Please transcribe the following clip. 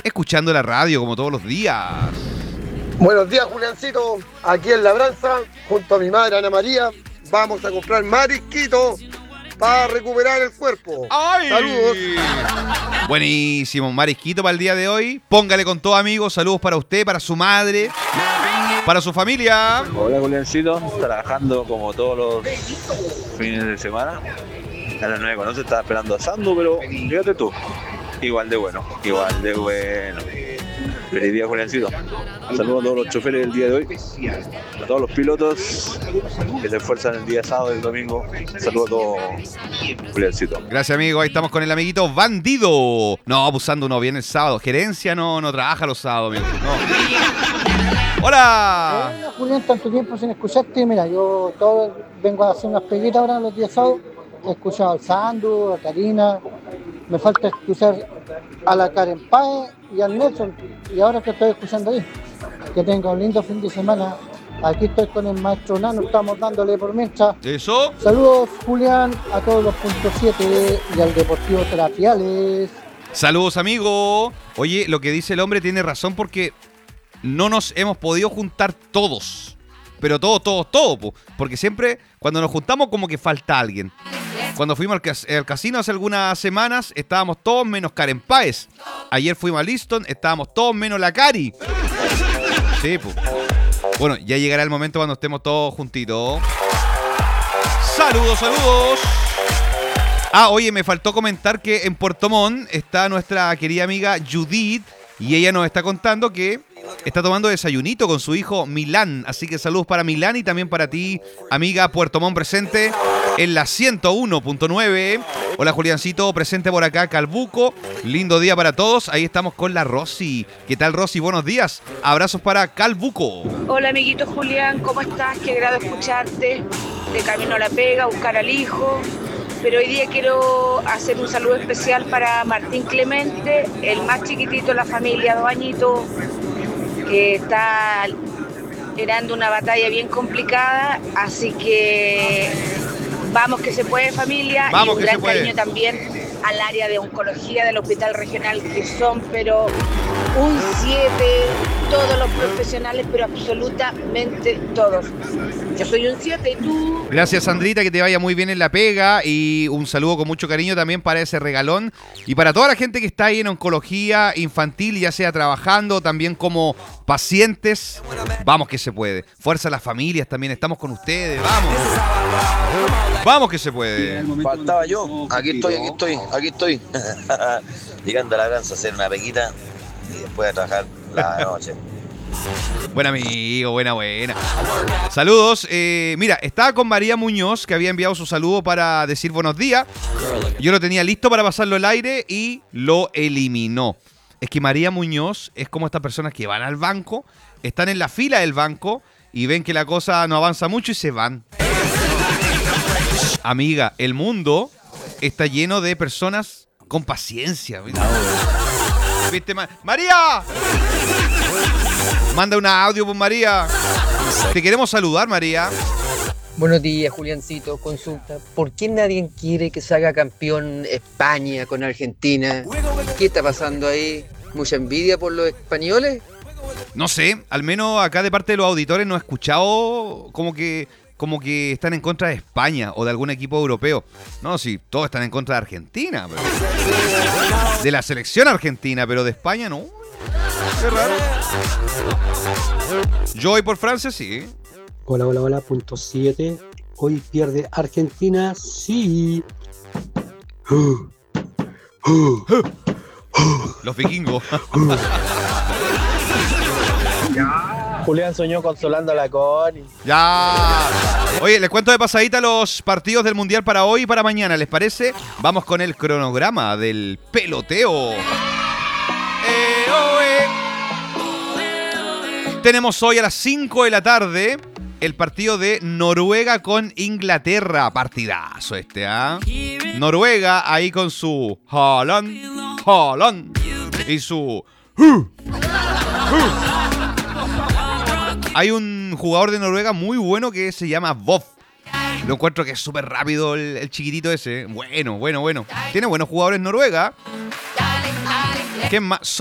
escuchando la radio como todos los días. Buenos días, Juliancito. Aquí en Labranza, junto a mi madre Ana María, vamos a comprar marisquito para recuperar el cuerpo. ¡Ay! Saludos. Buenísimo, marisquito para el día de hoy. Póngale con todo, amigos. Saludos para usted, para su madre, para su familia. Hola, Juliancito. Trabajando como todos los fines de semana. A las 9 conoce, estaba esperando a Sandu, pero fíjate tú. Igual de bueno. Feliz día, Juliancito. Saludos a todos los choferes del día de hoy, a todos los pilotos que se esfuerzan el día sábado y el domingo. Saludos a todos, Juliancito. Gracias, amigo. Ahí estamos con el amiguito Bandido. No, abusando uno viene el sábado. Gerencia no trabaja los sábados, amigo. No. ¡Hola! Hola, Julián, tanto tiempo sin escucharte. Mira, yo vengo a hacer unas peguitas ahora los días sábados. He escuchado al Sandu, a Karina. Me falta escuchar a la Karen Pae y al Nelson. Y ahora que estoy escuchando ahí, que tenga un lindo fin de semana. Aquí estoy con el maestro Nano, estamos dándole por mientras. ¿Eso? Saludos, Julián, a todos los puntos 7 y al Deportivo Terapiales. Saludos, amigo. Oye, lo que dice el hombre tiene razón porque no nos hemos podido juntar todos. Pero todos, po. Porque siempre cuando nos juntamos como que falta alguien. Cuando fuimos al casino hace algunas semanas, estábamos todos menos Karen Páez. Ayer fuimos a Liston, estábamos todos menos la Cari. Sí, pues. Bueno, ya llegará el momento cuando estemos todos juntitos. ¡Saludos! Ah, oye, me faltó comentar que en Puerto Montt está nuestra querida amiga Judith y ella nos está contando que está tomando desayunito con su hijo Milán. Así que saludos para Milán y también para ti, amiga Puerto Montt presente en la 101.9. Hola, Juliancito, presente por acá, Calbuco. Lindo día para todos. Ahí estamos con la Rosy. ¿Qué tal, Rosy? Buenos días. Abrazos para Calbuco. Hola, amiguito Julián, ¿cómo estás? Qué agrado escucharte. De camino a la pega, a buscar al hijo. Pero hoy día quiero hacer un saludo especial para Martín Clemente, el más chiquitito de la familia, 2 añitos, que está liderando una batalla bien complicada. Así que vamos que se puede, familia. Vamos, y un que se gran puede. cariño también al área de oncología del Hospital Regional, que son pero un 7, todos los profesionales, pero absolutamente todos. Yo soy un 7 y tú. Gracias, Sandrita, que te vaya muy bien en la pega y un saludo con mucho cariño también para ese regalón y para toda la gente que está ahí en oncología infantil, ya sea trabajando también como pacientes. Vamos que se puede. Fuerza a las familias también, estamos con ustedes. Vamos que se puede. Faltaba yo. Aquí estoy. Llegando a la Granza a hacer una pequita y después a trabajar la noche. Buen amigo, buena. Saludos. Mira, estaba con María Muñoz, que había enviado su saludo para decir buenos días. Yo lo tenía listo para pasarlo al aire y lo eliminó. Es que María Muñoz es como estas personas que van al banco, están en la fila del banco y ven que la cosa no avanza mucho y se van. Amiga, el mundo está lleno de personas con paciencia. ¿Viste? ¡María! Manda un audio, pues, María. Te queremos saludar, María. Buenos días, Juliancito. Consulta, ¿por qué nadie quiere que se haga campeón España con Argentina? ¿Qué está pasando ahí? ¿Mucha envidia por los españoles? No sé, al menos acá de parte de los auditores no he escuchado como que están en contra de España o de algún equipo europeo. No, sí, todos están en contra de Argentina. Pero... de la selección argentina, pero de España no. Qué raro. Yo voy por Francia, sí. Hola, punto 7. Hoy pierde Argentina, sí. Los vikingos. Julián soñó consolando a la Connie. Ya. Oye, les cuento de pasadita los partidos del Mundial para hoy y para mañana, ¿les parece? Vamos con el cronograma del peloteo. Tenemos hoy a las 5 de la tarde el partido de Noruega con Inglaterra. Partidazo este, ¿ah? Noruega ahí con su Haaland y su... Hay un jugador de Noruega muy bueno que se llama Bob. Lo encuentro que es súper rápido el chiquitito ese. Bueno. Tiene buenos jugadores Noruega. ¿Quién más?